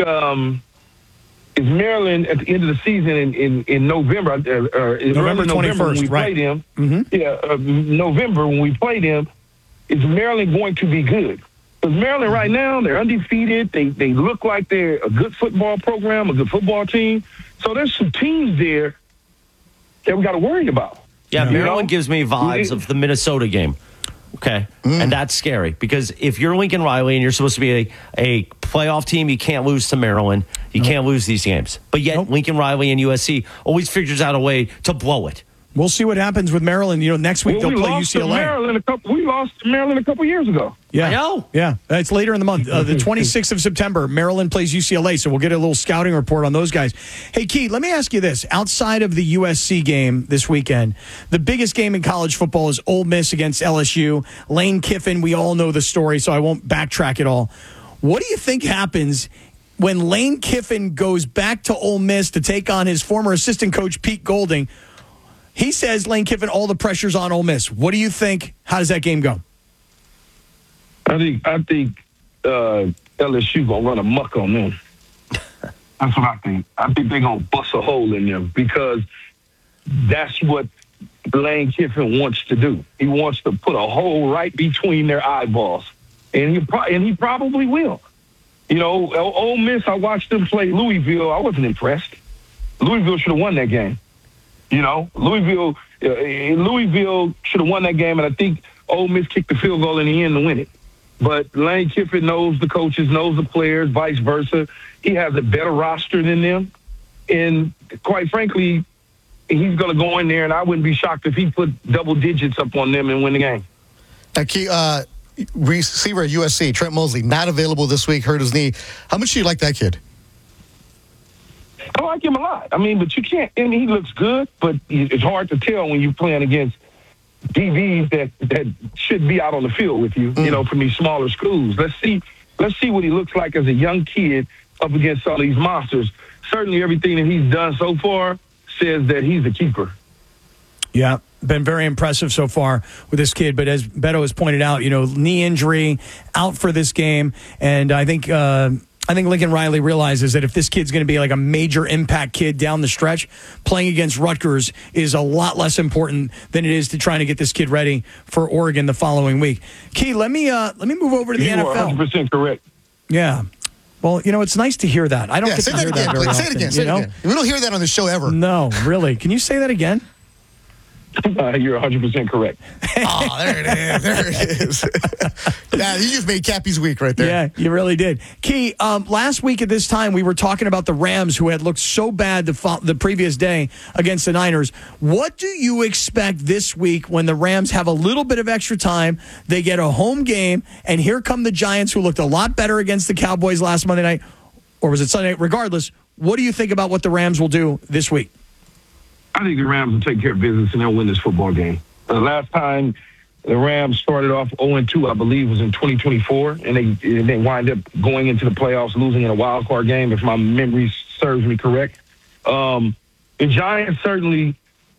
is Maryland at the end of the season in November, November 21st, when we right. play them. Mm-hmm. Yeah, November when we play them, is Maryland going to be good? Because Maryland right now, they're undefeated. They look like they're a good football program, a good football team. So there's some teams there that we got to worry about. Yeah, Maryland gives me vibes of the Minnesota game. Okay, and that's scary because if you're Lincoln Riley and you're supposed to be a playoff team, you can't lose to Maryland. You can't lose these games. But yet Lincoln Riley and USC always figures out a way to blow it. We'll see what happens with Maryland. Next week they'll play UCLA. We lost to Maryland a couple years ago. Yeah, I know. Yeah, it's later in the month. The 26th of September, Maryland plays UCLA, so we'll get a little scouting report on those guys. Hey, Keith, let me ask you this. Outside of the USC game this weekend, the biggest game in college football is Ole Miss against LSU. Lane Kiffin, we all know the story, so I won't backtrack at all. What do you think happens when Lane Kiffin goes back to Ole Miss to take on his former assistant coach, Pete Golding? He says, Lane Kiffin, all the pressure's on Ole Miss. What do you think? How does that game go? I think LSU gonna run amok on them. That's what I think. I think they're gonna bust a hole in them because that's what Lane Kiffin wants to do. He wants to put a hole right between their eyeballs, and he probably will. Ole Miss, I watched them play Louisville. I wasn't impressed. Louisville should have won that game. Louisville should have won that game, and I think Ole Miss kicked the field goal in the end to win it. But Lane Kiffin knows the coaches, knows the players, vice versa. He has a better roster than them. And quite frankly, he's going to go in there, and I wouldn't be shocked if he put double digits up on them and win the game. Receiver at USC, Trent Mosley, not available this week, hurt his knee. How much do you like that kid? I like him a lot. But you can't. He looks good, but it's hard to tell when you're playing against DBs that should be out on the field with you. From these smaller schools. Let's see what he looks like as a young kid up against some of these monsters. Certainly, everything that he's done so far says that he's a keeper. Yeah, been very impressive so far with this kid. But as Beto has pointed out, knee injury, out for this game, and I think Lincoln Riley realizes that if this kid's going to be like a major impact kid down the stretch, playing against Rutgers is a lot less important than it is to trying to get this kid ready for Oregon the following week. Key, let me move over to the NFL. You are 100% correct. Yeah. Well, it's nice to hear that. I don't get to hear that very often. Say it again. We don't hear that on the show ever. No, really. Can you say that again? You're 100% correct. Oh, there it is. Yeah, you just made Cappy's week right there. Yeah, you really did. Key, last week at this time, we were talking about the Rams who had looked so bad the previous day against the Niners. What do you expect this week when the Rams have a little bit of extra time? They get a home game, and here come the Giants who looked a lot better against the Cowboys last Monday night. Or was it Sunday night? Regardless, what do you think about what the Rams will do this week? I think the Rams will take care of business and they'll win this football game. The last time the Rams started off 0-2, I believe, was in 2024, and they wind up going into the playoffs, losing in a wild card game, if my memory serves me correct. The Giants certainly,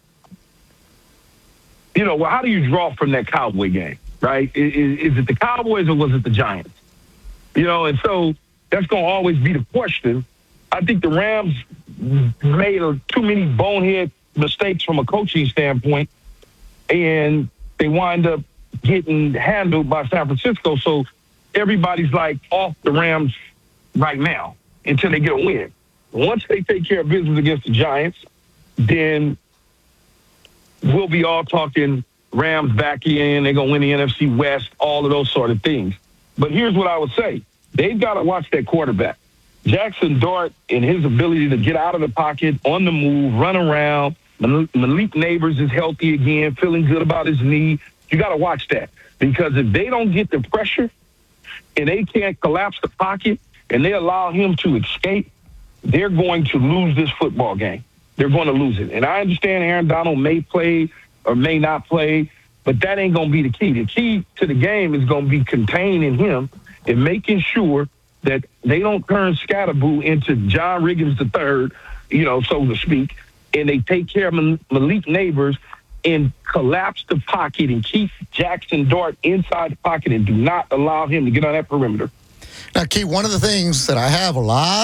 how do you draw from that Cowboy game, right? Is it the Cowboys or was it the Giants? And so that's going to always be the question. I think the Rams made too many bonehead mistakes from a coaching standpoint, and they wind up getting handled by San Francisco. So everybody's like off the Rams right now until they get a win. Once they take care of business against the Giants, then we'll be all talking Rams back in. They're going to win the NFC West, all of those sort of things. But here's what I would say. They've got to watch that quarterback. Jackson Dart and his ability to get out of the pocket, on the move, run around. Malik Neighbors is healthy again, feeling good about his knee. You got to watch that because if they don't get the pressure and they can't collapse the pocket and they allow him to escape, they're going to lose this football game. They're going to lose it. And I understand Aaron Donald may play or may not play, but that ain't going to be the key. The key to the game is going to be containing him and making sure that they don't turn Scatterboo into John Riggins III, so to speak, and they take care of Malik Neighbors and collapse the pocket and keep Jackson Dart inside the pocket and do not allow him to get on that perimeter. Now, Keith, one of the things that I have a lot